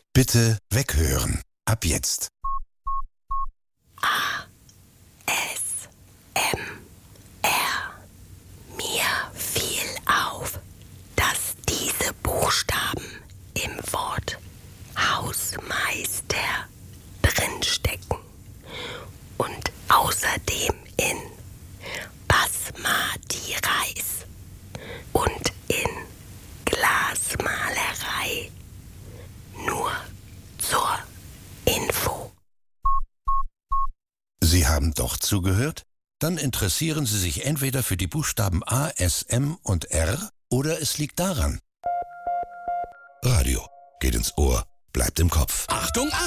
Bitte weghören. Ab jetzt. ASMR. Mir fiel auf, dass diese Buchstaben im Wort Hausmeister drinstecken und außerdem in Basmati Reis und in Glasmalerei. Nur zur Info. Sie haben doch zugehört? Dann interessieren Sie sich entweder für die Buchstaben A, S, M und R oder es liegt daran. Radio geht ins Ohr, bleibt im Kopf. Achtung, Achtung!